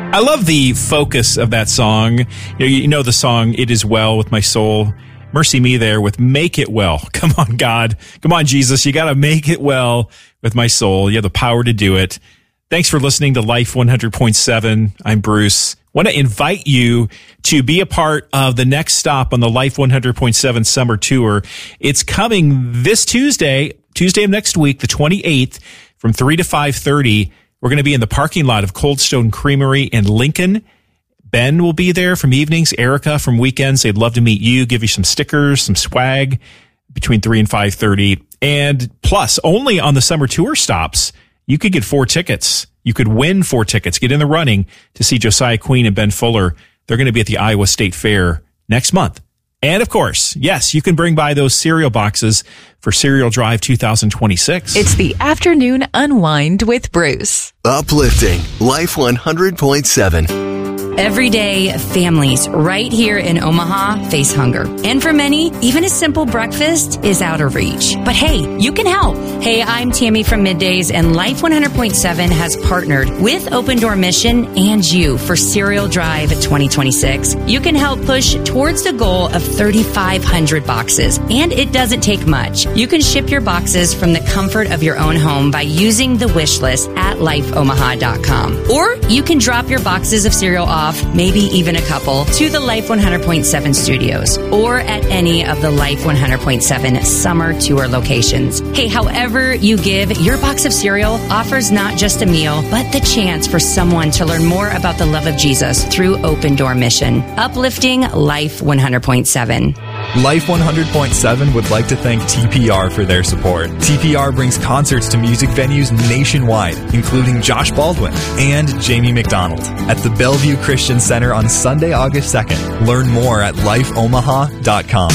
I love the focus of that song. You know the song, It Is Well With My Soul. Mercy me there with Make It Well. Come on, God. Come on, Jesus. You got to make it well with my soul. You have the power to do it. Thanks for listening to Life 100.7. I'm Bruce. Want to invite you to be a part of the next stop on the Life 100.7 summer tour. It's coming this Tuesday of next week, the 28th, from 3 to 5:30. We're going to be in the parking lot of Cold Stone Creamery in Lincoln. Ben will be there from evenings, Erica from weekends. They'd love to meet you, give you some stickers, some swag between 3 and 5:30. And plus, only on the summer tour stops, you could get 4 tickets. You could win 4 tickets, get in the running to see Josiah Queen and Ben Fuller. They're going to be at the Iowa State Fair next month. And of course, yes, you can bring by those cereal boxes for Cereal Drive 2026. It's the Afternoon Unwind with Bruce. Uplifting Life 100.7. Every day, families right here in Omaha face hunger. And for many, even a simple breakfast is out of reach. But hey, you can help. Hey, I'm Tammy from Middays, and Life 100.7 has partnered with Open Door Mission and you for Cereal Drive 2026. You can help push towards the goal of 3,500 boxes, and it doesn't take much. You can ship your boxes from the comfort of your own home by using the wish list at lifeomaha.com. Or you can drop your boxes of cereal off, maybe even a couple, to the Life 100.7 studios or at any of the Life 100.7 summer tour locations. Hey, however you give, your box of cereal offers not just a meal, but the chance for someone to learn more about the love of Jesus through Open Door Mission. Uplifting Life 100.7. Life 100.7 would like to thank TPR for their support. TPR brings concerts to music venues nationwide, including Josh Baldwin and Jamie McDonald at the Bellevue Christian Center on Sunday, August 2nd. Learn more at lifeomaha.com.